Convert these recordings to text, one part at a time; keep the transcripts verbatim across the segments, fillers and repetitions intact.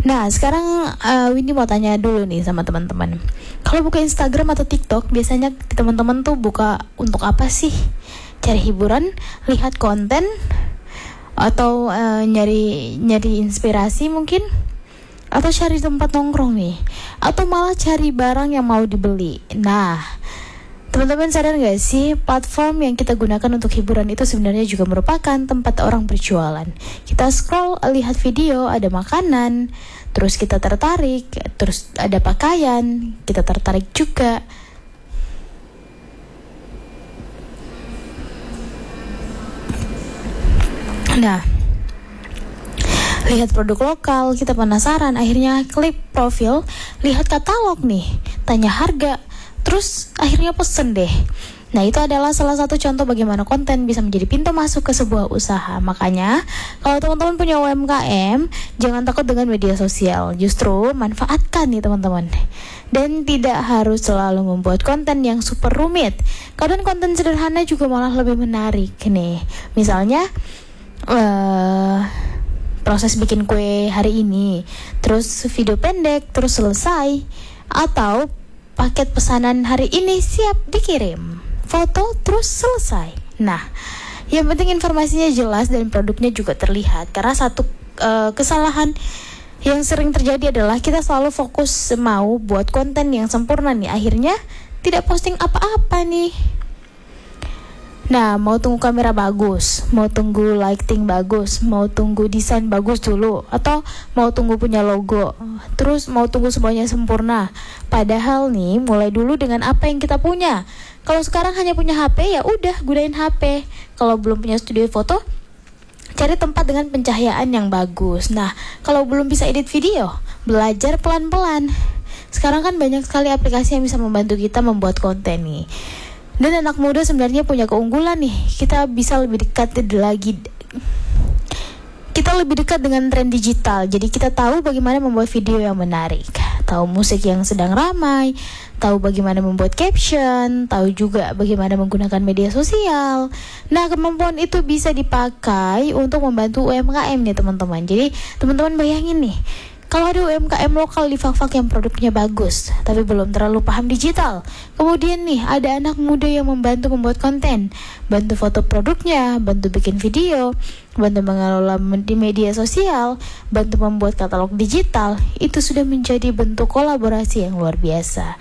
Nah, sekarang uh, Windy mau tanya dulu nih sama teman-teman. Kalau buka Instagram atau TikTok, biasanya teman-teman tuh buka untuk apa sih? Cari hiburan, lihat konten, atau uh, nyari nyari inspirasi mungkin? Atau cari tempat nongkrong nih? Atau malah cari barang yang mau dibeli? Nah, teman-teman sadar gak sih, platform yang kita gunakan untuk hiburan itu sebenarnya juga merupakan tempat orang berjualan. Kita scroll, lihat video, ada makanan, terus kita tertarik, terus ada pakaian, kita tertarik juga. Nah, lihat produk lokal, kita penasaran, akhirnya klik profil, lihat katalog nih, tanya harga, terus akhirnya pesen deh. Nah, itu adalah salah satu contoh bagaimana konten bisa menjadi pintu masuk ke sebuah usaha. Makanya, kalau teman-teman punya U M K M, jangan takut dengan media sosial. Justru manfaatkan nih teman-teman. Dan tidak harus selalu membuat konten yang super rumit. Kadang konten sederhana juga malah lebih menarik nih. Misalnya, uh, proses bikin kue hari ini, terus video pendek, terus selesai. Atau paket pesanan hari ini siap dikirim, foto terus selesai. Nah, yang penting informasinya jelas dan produknya juga terlihat. Karena satu uh, kesalahan yang sering terjadi adalah kita selalu fokus mau buat konten yang sempurna nih, akhirnya tidak posting apa-apa nih. Nah, mau tunggu kamera bagus, mau tunggu lighting bagus, mau tunggu desain bagus dulu, atau mau tunggu punya logo, terus mau tunggu semuanya sempurna. Padahal nih, mulai dulu dengan apa yang kita punya. Kalau sekarang hanya punya H P, ya udah gunain H P. Kalau belum punya studio foto, cari tempat dengan pencahayaan yang bagus. Nah, kalau belum bisa edit video, belajar pelan-pelan. Sekarang kan banyak sekali aplikasi yang bisa membantu kita membuat konten nih. Dan anak muda sebenarnya punya keunggulan nih. Kita bisa lebih dekat lagi. Kita lebih dekat dengan tren digital. Jadi kita tahu bagaimana membuat video yang menarik, tahu musik yang sedang ramai, tahu bagaimana membuat caption, tahu juga bagaimana menggunakan media sosial. Nah, kemampuan itu bisa dipakai untuk membantu U M K M nih teman-teman. Jadi teman-teman bayangin nih, kalau ada U M K M lokal di Fak-Fak yang produknya bagus, tapi belum terlalu paham digital. Kemudian nih, ada anak muda yang membantu membuat konten, bantu foto produknya, bantu bikin video, bantu mengelola di media sosial, bantu membuat katalog digital. Itu sudah menjadi bentuk kolaborasi yang luar biasa.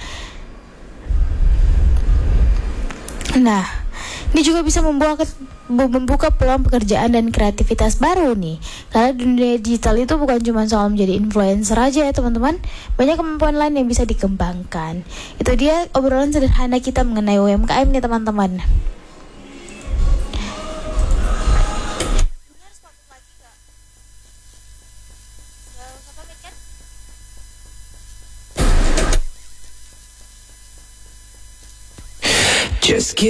Nah, ini juga bisa membuka, membuka peluang pekerjaan dan kreativitas baru nih. Karena dunia digital itu bukan cuma soal menjadi influencer aja ya teman-teman. Banyak kemampuan lain yang bisa dikembangkan. Itu dia obrolan sederhana kita mengenai U M K M nih teman-teman. Just